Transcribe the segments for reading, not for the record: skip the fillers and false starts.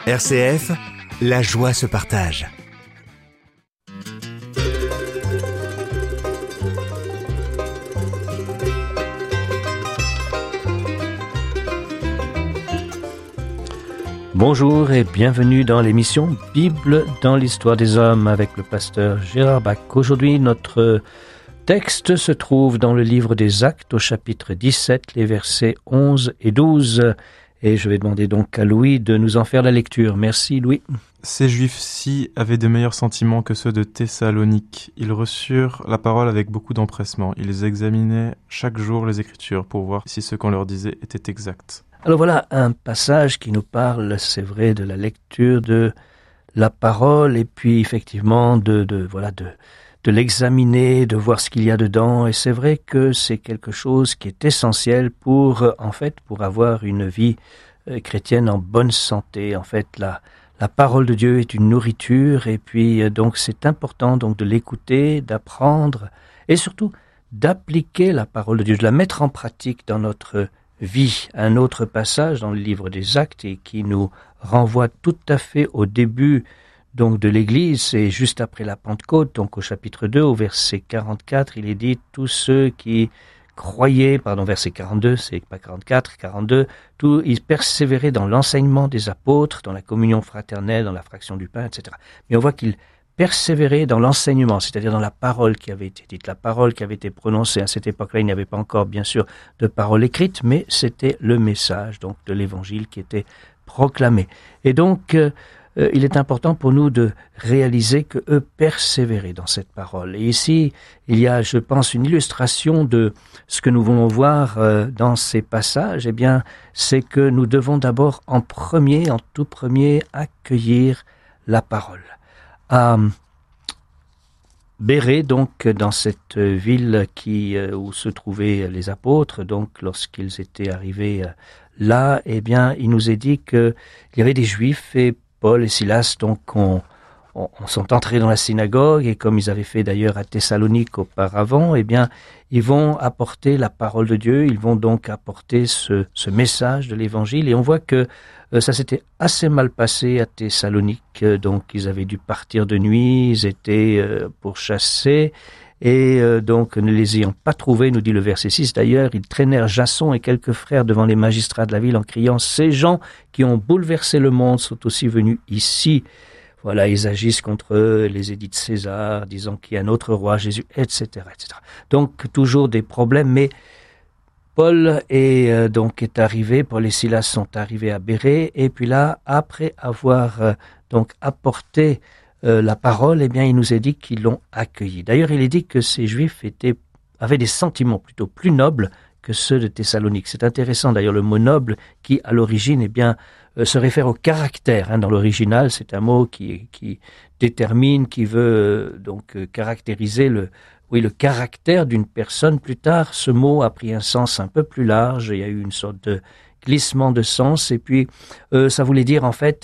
RCF, la joie se partage. Bonjour et bienvenue dans l'émission Bible dans l'histoire des hommes avec le pasteur Gérard Bach. Aujourd'hui, notre texte se trouve dans le livre des Actes au chapitre 17, les versets 11 et 12. Et je vais demander donc à Louis de nous en faire la lecture. Merci Louis. Ces Juifs-ci avaient de meilleurs sentiments que ceux de Thessalonique. Ils reçurent la parole avec beaucoup d'empressement. Ils examinaient chaque jour les Écritures pour voir si ce qu'on leur disait était exact. Alors voilà un passage qui nous parle, c'est vrai, de la lecture de la parole et puis effectivement de l'examiner, de voir ce qu'il y a dedans. Et c'est vrai que c'est quelque chose qui est essentiel pour avoir une vie chrétienne en bonne santé. En fait, la parole de Dieu est une nourriture et puis donc c'est important donc de l'écouter, d'apprendre et surtout d'appliquer la parole de Dieu, de la mettre en pratique dans notre vie. Un autre passage dans le livre des Actes et qui nous renvoie tout à fait au début donc de l'Église, c'est juste après la Pentecôte, donc au chapitre 2, au verset 44, il est dit « Tous ceux qui croyaient », verset 42, c'est pas 44, 42, ils persévéraient dans l'enseignement des apôtres, dans la communion fraternelle, dans la fraction du pain, etc. Mais on voit qu'ils persévérer dans l'enseignement, c'est-à-dire dans la parole qui avait été dite, la parole qui avait été prononcée. À cette époque-là, il n'y avait pas encore, bien sûr, de parole écrite, mais c'était le message donc de l'Évangile qui était proclamé. Et donc, il est important pour nous de réaliser que eux persévéraient dans cette parole. Et ici, il y a, je pense, une illustration de ce que nous voulons voir dans ces passages. Eh bien, c'est que nous devons d'abord, en tout premier, accueillir la parole. À Bérée, donc, dans cette ville où se trouvaient les apôtres, donc, lorsqu'ils étaient arrivés là, eh bien, il nous est dit qu'il y avait des Juifs et Paul et Silas, donc, sont entrés dans la synagogue et comme ils avaient fait d'ailleurs à Thessalonique auparavant, eh bien, ils vont apporter la parole de Dieu, ils vont donc apporter ce message de l'Évangile et on voit que ça s'était assez mal passé à Thessalonique, donc ils avaient dû partir de nuit, ils étaient pourchassés et donc ne les ayant pas trouvés, nous dit le verset 6 d'ailleurs, ils traînèrent Jason et quelques frères devant les magistrats de la ville en criant « Ces gens qui ont bouleversé le monde sont aussi venus ici ». Voilà, ils agissent contre les édits de César, disant qu'il y a un autre roi, Jésus, etc., etc. Donc, toujours des problèmes, mais Paul Paul et Silas sont arrivés à Bérée, et puis là, après avoir apporté la parole, eh bien, il nous est dit qu'ils l'ont accueilli. D'ailleurs, il est dit que ces Juifs avaient des sentiments plutôt plus nobles que ceux de Thessalonique. C'est intéressant, d'ailleurs, le mot noble qui, à l'origine, se réfère au caractère. Dans l'original, c'est un mot qui détermine, qui veut caractériser le caractère d'une personne. Plus tard, ce mot a pris un sens un peu plus large. Il y a eu une sorte de glissement de sens. Et puis, ça voulait dire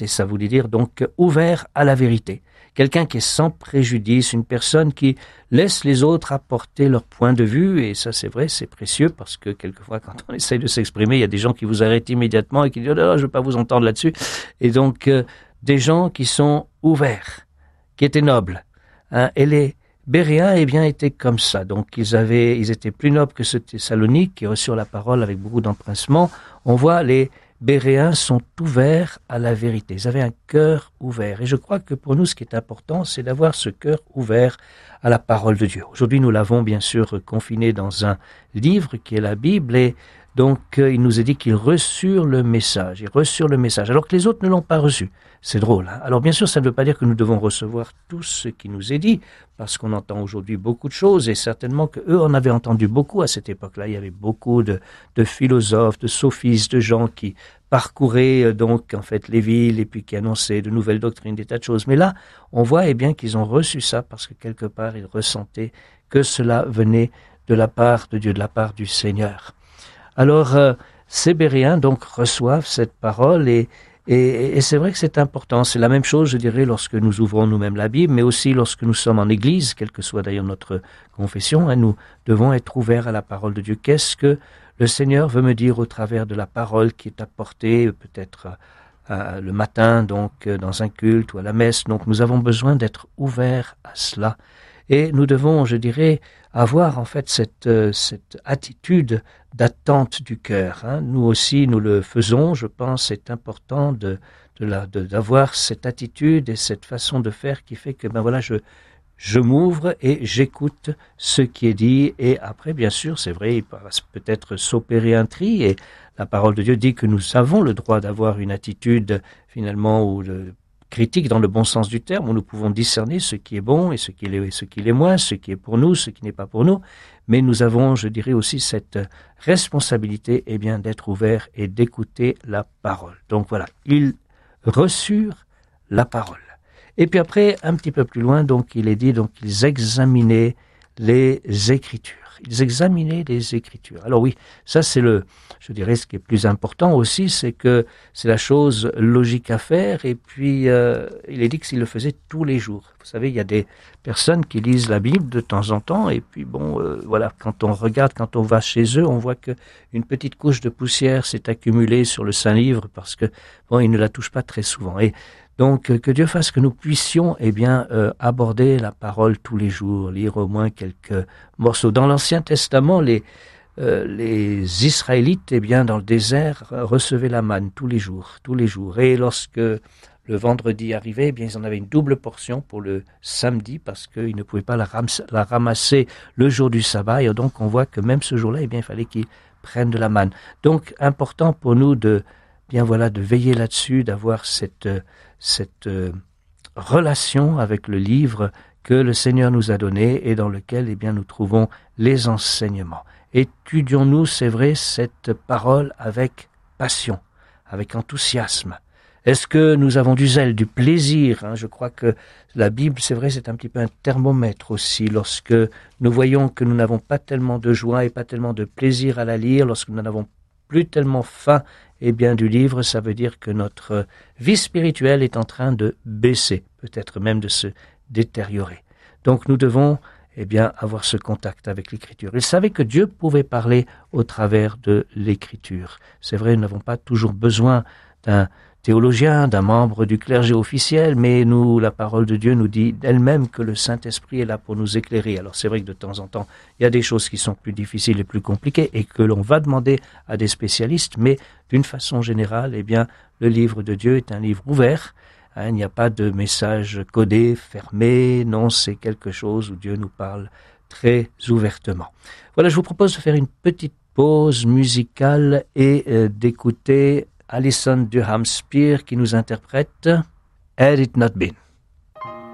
ouvert à la vérité. Quelqu'un qui est sans préjudice, une personne qui laisse les autres apporter leur point de vue. Et ça, c'est vrai, c'est précieux parce que quelquefois, quand on essaye de s'exprimer, il y a des gens qui vous arrêtent immédiatement et qui disent « Oh, je ne veux pas vous entendre là-dessus ». Et donc, des gens qui sont ouverts, qui étaient nobles. Et les Béréens, étaient comme ça. Donc, ils étaient plus nobles que ceux de Thessalonique qui reçurent la parole avec beaucoup d'empressement. On voit les Béréens sont ouverts à la vérité. Ils avaient un cœur ouvert. Et je crois que pour nous, ce qui est important, c'est d'avoir ce cœur ouvert à la parole de Dieu. Aujourd'hui, nous l'avons bien sûr confiné dans un livre qui est la Bible. Et donc, il nous est dit qu'ils reçurent le message. Ils reçurent le message, alors que les autres ne l'ont pas reçu. C'est drôle. Alors, bien sûr, ça ne veut pas dire que nous devons recevoir tout ce qui nous est dit, parce qu'on entend aujourd'hui beaucoup de choses, et certainement qu'eux en avaient entendu beaucoup à cette époque-là. Il y avait beaucoup de philosophes, de sophistes, de gens qui parcouraient les villes et puis qui annonçaient de nouvelles doctrines, des tas de choses. Mais là, on voit qu'ils ont reçu ça parce que quelque part, ils ressentaient que cela venait de la part de Dieu, de la part du Seigneur. Alors, ces Béréens reçoivent cette parole et c'est vrai que c'est important. C'est la même chose, je dirais, lorsque nous ouvrons nous-mêmes la Bible, mais aussi lorsque nous sommes en Église, quelle que soit d'ailleurs notre confession, nous devons être ouverts à la parole de Dieu. Qu'est-ce que le Seigneur veut me dire au travers de la parole qui est apportée peut-être le matin, donc dans un culte ou à la messe. Donc nous avons besoin d'être ouverts à cela. Et nous devons, je dirais, avoir en fait cette attitude d'attente du cœur. Nous aussi, nous le faisons. Je pense c'est important d'avoir cette attitude et cette façon de faire qui fait que je m'ouvre et j'écoute ce qui est dit. Et après, bien sûr, c'est vrai, il va peut-être s'opérer un tri. Et la parole de Dieu dit que nous avons le droit d'avoir une attitude finalement critique dans le bon sens du terme, où nous pouvons discerner ce qui est bon et ce qui l'est moins, ce qui est pour nous, ce qui n'est pas pour nous. Mais nous avons, je dirais aussi, cette responsabilité d'être ouverts et d'écouter la parole. Donc voilà, ils reçurent la parole. Et puis après, un petit peu plus loin, donc il est dit, donc ils examinaient les Écritures. Ils examinaient les Écritures. Alors oui, ça c'est je dirais ce qui est plus important aussi, c'est que c'est la chose logique à faire. Et puis il est dit que s'ils le faisaient tous les jours. Vous savez, il y a des personnes qui lisent la Bible de temps en temps. Et puis voilà, quand on regarde, quand on va chez eux, on voit que une petite couche de poussière s'est accumulée sur le Saint-Livre parce que ils ne la touchent pas très souvent. Et donc, que Dieu fasse que nous puissions, aborder la parole tous les jours, lire au moins quelques morceaux. Dans l'Ancien Testament, les Israélites, dans le désert, recevaient la manne tous les jours. Et lorsque le vendredi arrivait, ils en avaient une double portion pour le samedi parce qu'ils ne pouvaient pas la ramasser le jour du sabbat. Et donc, on voit que même ce jour-là, il fallait qu'ils prennent de la manne. Donc, important pour nous de veiller là-dessus, d'avoir cette relation avec le livre que le Seigneur nous a donné et dans lequel nous trouvons les enseignements. Étudions-nous, c'est vrai, cette parole avec passion, avec enthousiasme. Est-ce que nous avons du zèle, du plaisir? Je crois que la Bible, c'est vrai, c'est un petit peu un thermomètre aussi. Lorsque nous voyons que nous n'avons pas tellement de joie et pas tellement de plaisir à la lire, lorsque nous n'avons plus tellement faim du livre, ça veut dire que notre vie spirituelle est en train de baisser, peut-être même de se détériorer. Donc nous devons avoir ce contact avec l'Écriture. Ils savaient que Dieu pouvait parler au travers de l'Écriture. C'est vrai, nous n'avons pas toujours besoin d'un théologien, d'un membre du clergé officiel, mais la parole de Dieu nous dit d'elle-même que le Saint-Esprit est là pour nous éclairer. Alors c'est vrai que de temps en temps, il y a des choses qui sont plus difficiles et plus compliquées et que l'on va demander à des spécialistes, mais d'une façon générale, le livre de Dieu est un livre ouvert. Il n'y a pas de message codé, fermé. Non, c'est quelque chose où Dieu nous parle très ouvertement. Voilà, je vous propose de faire une petite pause musicale et d'écouter Alison Durham Spear qui nous interprète Had It Not Been.